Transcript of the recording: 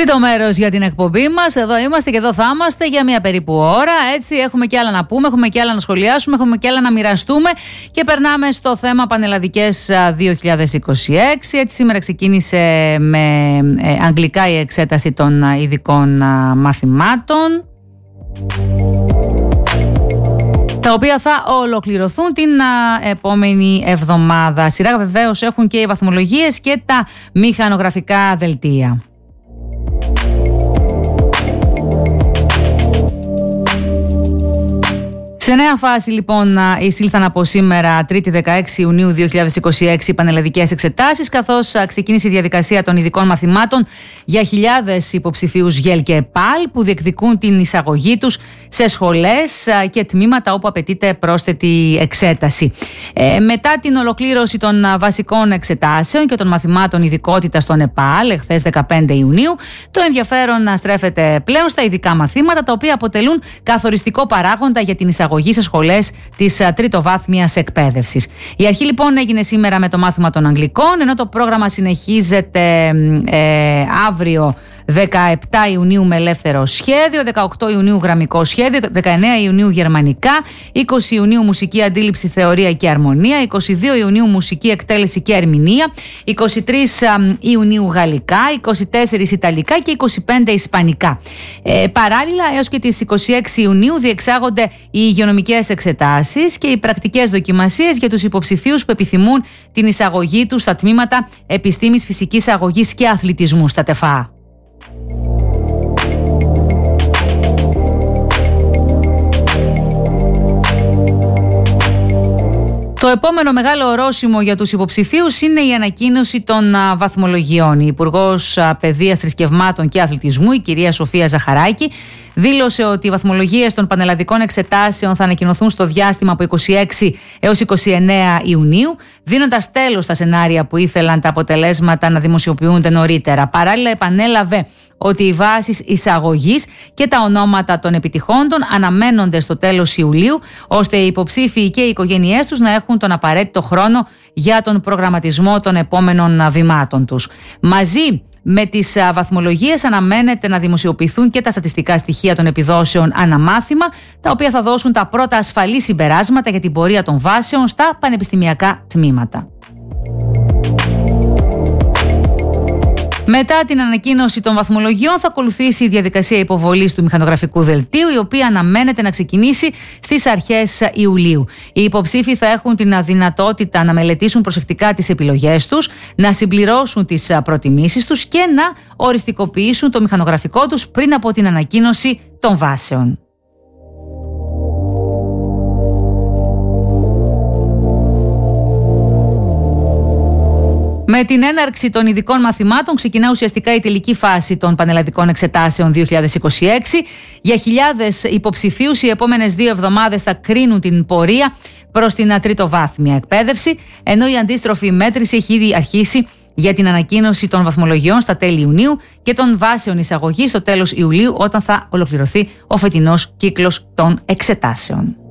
Τρίτο μέρος για την εκπομπή μας. Εδώ είμαστε και εδώ θα είμαστε για μία περίπου ώρα. Έτσι, έχουμε και άλλα να πούμε, έχουμε και άλλα να σχολιάσουμε, έχουμε και άλλα να μοιραστούμε. Και περνάμε στο θέμα Πανελλαδικές 2026. Έτσι, σήμερα ξεκίνησε με αγγλικά η εξέταση των ειδικών μαθημάτων, τα οποία θα ολοκληρωθούν την επόμενη εβδομάδα. Σειρά βεβαίως έχουν και οι βαθμολογίες και τα μηχανογραφικά δελτία. Σε νέα φάση λοιπόν εισήλθαν από σήμερα 3η 16 Ιουνίου 2026 οι πανελλαδικές εξετάσεις, καθώς ξεκίνησε η διαδικασία των ειδικών μαθημάτων για χιλιάδες υποψηφίους ΓΕΛ και ΕΠΑΛ που διεκδικούν την εισαγωγή τους σε σχολές και τμήματα όπου απαιτείται πρόσθετη εξέταση. Μετά την ολοκλήρωση των βασικών εξετάσεων και των μαθημάτων ειδικότητας των ΕΠΑΛ εχθές 15 Ιουνίου, το ενδιαφέρον στρέφεται πλέον στα ειδικά μαθήματα, τα οποία αποτελούν καθοριστικό παράγοντα για την εισαγωγή σε σχολές της τριτοβάθμιας εκπαίδευσης. Η αρχή λοιπόν έγινε σήμερα με το μάθημα των Αγγλικών, ενώ το πρόγραμμα συνεχίζεται αύριο 17 Ιουνίου με ελεύθερο σχέδιο, 18 Ιουνίου γραμμικό σχέδιο, 19 Ιουνίου γερμανικά, 20 Ιουνίου μουσική αντίληψη, θεωρία και αρμονία, 22 Ιουνίου μουσική εκτέλεση και ερμηνεία, 23 Ιουνίου γαλλικά, 24 ιταλικά και 25 ισπανικά. Παράλληλα, έως και τις 26 Ιουνίου διεξάγονται οι υγειονομικές εξετάσεις και οι πρακτικές δοκιμασίες για τους υποψηφίους που επιθυμούν την εισαγωγή τους στα τμήματα επιστήμης, φυσικής αγωγής και αθλητισμού στα ΤΕΦΑ. Το επόμενο μεγάλο ορόσημο για τους υποψηφίους είναι η ανακοίνωση των βαθμολογιών. Η Υπουργός Παιδείας, Θρησκευμάτων και Αθλητισμού, η κυρία Σοφία Ζαχαράκη, δήλωσε ότι οι βαθμολογίες των πανελλαδικών εξετάσεων θα ανακοινωθούν στο διάστημα από 26 έως 29 Ιουνίου, δίνοντας τέλος στα σενάρια που ήθελαν τα αποτελέσματα να δημοσιοποιούνται νωρίτερα. Παράλληλα, επανέλαβε ότι οι βάσεις εισαγωγής και τα ονόματα των επιτυχόντων αναμένονται στο τέλος Ιουλίου, ώστε οι υποψήφιοι και οι οικογένειές τους να έχουν τον απαραίτητο χρόνο για τον προγραμματισμό των επόμενων βημάτων τους. Μαζί με τις βαθμολογίες αναμένεται να δημοσιοποιηθούν και τα στατιστικά στοιχεία των επιδόσεων αναμάθημα, τα οποία θα δώσουν τα πρώτα ασφαλή συμπεράσματα για την πορεία των βάσεων στα πανεπιστημιακά τμήματα. Μετά την ανακοίνωση των βαθμολογιών θα ακολουθήσει η διαδικασία υποβολής του μηχανογραφικού δελτίου, η οποία αναμένεται να ξεκινήσει στις αρχές Ιουλίου. Οι υποψήφοι θα έχουν την δυνατότητα να μελετήσουν προσεκτικά τις επιλογές τους, να συμπληρώσουν τις προτιμήσεις τους και να οριστικοποιήσουν το μηχανογραφικό τους πριν από την ανακοίνωση των βάσεων. Με την έναρξη των ειδικών μαθημάτων ξεκινά ουσιαστικά η τελική φάση των πανελλαδικών εξετάσεων 2026. Για χιλιάδες υποψηφίους οι επόμενες 2 εβδομάδες θα κρίνουν την πορεία προς την τριτοβάθμια εκπαίδευση, ενώ η αντίστροφη μέτρηση έχει ήδη αρχίσει για την ανακοίνωση των βαθμολογιών στα τέλη Ιουνίου και των βάσεων εισαγωγής στο τέλος Ιουλίου, όταν θα ολοκληρωθεί ο φετινός κύκλος των εξετάσεων.